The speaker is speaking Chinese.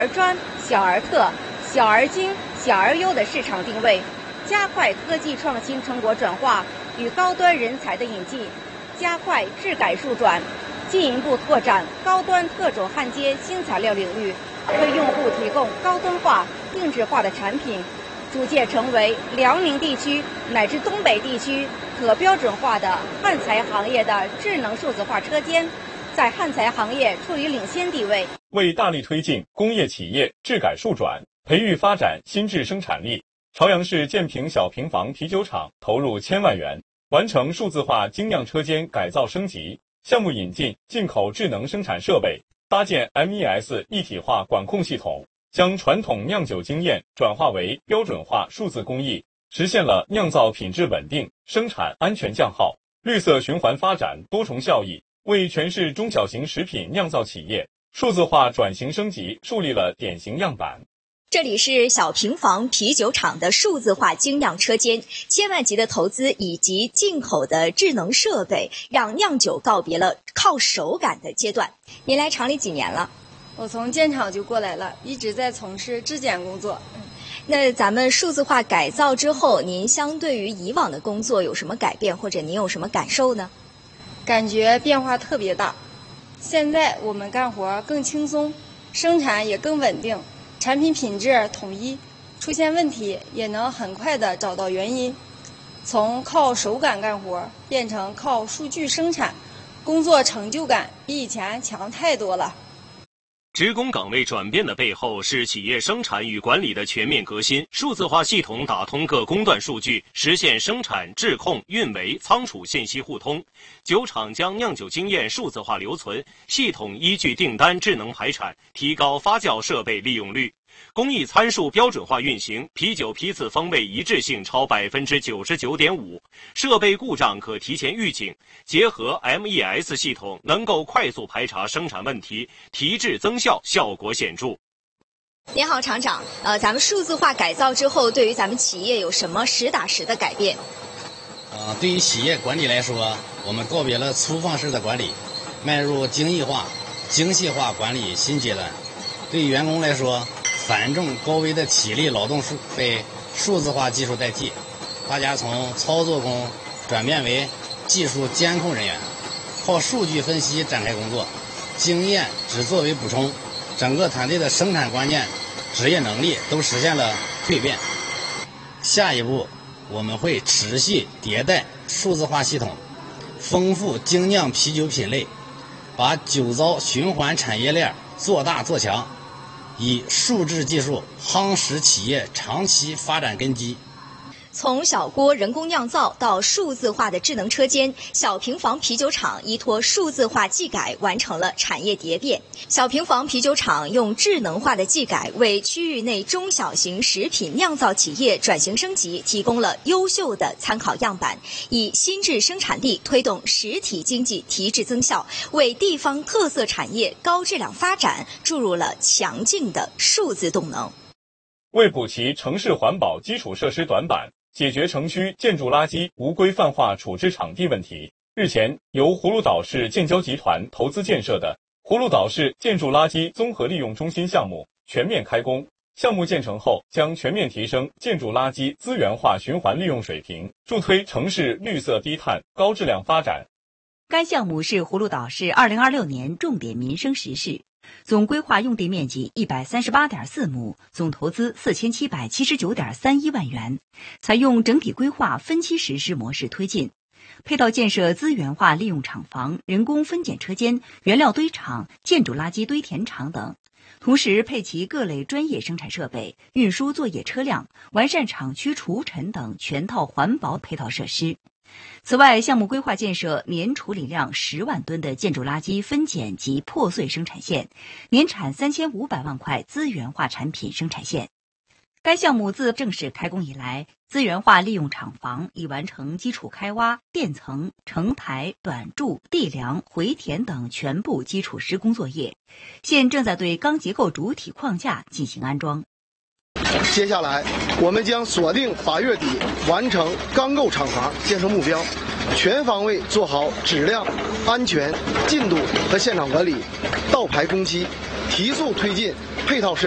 而专、小而特、小而精、小而优的市场定位，加快科技创新成果转化与高端人才的引进，加快质改数转，进一步拓展高端特种焊接新材料领域，为用户提供高端化、定制化的产品，逐渐成为辽宁地区乃至东北地区可标准化的焊材行业的智能数字化车间，在焊材行业处于领先地位。 为大力推进工业企业质改数转，培育发展新质生产力，朝阳市建平小平房啤酒厂投入1000万元，完成数字化精酿车间改造升级。项目引进进口智能生产设备，搭建 MES 一体化管控系统，将传统酿酒经验转化为标准化数字工艺，实现了酿造品质稳定、生产安全降耗、绿色循环发展多重效益，为全市中小型食品酿造企业数字化转型升级树立了典型样板。 这里是小平房啤酒厂的数字化精酿车间，1000万级的投资以及进口的智能设备，让酿酒告别了靠手感的阶段。您来厂里几年了？ 我从建厂就过来了，一直在从事质检工作。 那咱们数字化改造之后，您相对于以往的工作有什么改变，或者您有什么感受呢？ 感觉变化特别大。现在我们干活更轻松，生产也更稳定，产品品质统一，出现问题也能很快地找到原因。从靠手感干活变成靠数据生产，工作成就感比以前强太多了。 职工岗位转变的背后是企业生产与管理的全面革新，数字化系统打通各工段数据，实现生产、质控、运维、仓储信息互通。酒厂将酿酒经验数字化留存，系统依据订单智能排产，提高发酵设备利用率。工艺参数标准化运行，啤酒批次风味一致性超 99.5%， 设备故障可提前预警，结合 MES 系统能够快速排查生产问题，提质增效，效果显著。 您好，厂长，咱们数字化改造之后，对于咱们企业有什么实打实的改变？ 对于企业管理来说，我们告别了粗放式的管理，迈入精益化、精细化管理新阶段。对于员工来说，繁重高危的体力劳动被数字化技术代替，大家从操作工转变为技术监控人员，靠数据分析展开工作，经验只作为补充，整个团队的生产观念、职业能力都实现了蜕变。下一步，我们会持续迭代数字化系统，丰富精酿啤酒品类，把酒糟循环产业链做大做强，以数字技术夯实企业长期发展根基。 从小锅人工酿造到数字化的智能车间，小平房啤酒厂依托数字化技改完成了产业蝶变。小平房啤酒厂用智能化的技改为区域内中小型食品酿造企业转型升级提供了优秀的参考样板，以新质生产力推动实体经济提质增效，为地方特色产业高质量发展注入了强劲的数字动能。 为补齐城市环保基础设施短板，解决城区建筑垃圾无规范化处置场地问题，日前，由葫芦岛市建交集团投资建设的葫芦岛市建筑垃圾综合利用中心项目全面开工。项目建成后，将全面提升建筑垃圾资源化循环利用水平，助推城市绿色低碳高质量发展。 该项目是葫芦岛市2026年重点民生实事，总规划用地面积138.4亩，总投资4779.31万元，采用整体规划分期实施模式推进，配套建设资源化利用厂房、人工分拣车间、原料堆场、建筑垃圾堆填场等，同时配齐各类专业生产设备、运输作业车辆，完善厂区除尘等全套环保配套设施。此外，项目规划建设年处理量10万吨的建筑垃圾分拣及破碎生产线，年产3500万块资源化产品生产线。该项目自正式开工以来，资源化利用厂房已完成基础开挖、垫层、承台、短柱、地梁、回填等全部基础施工作业，现正在对钢结构主体框架进行安装。 接下来，我们将锁定8月底完成钢构厂房建设目标，全方位做好质量、安全、进度和现场管理，倒排工期，提速推进配套设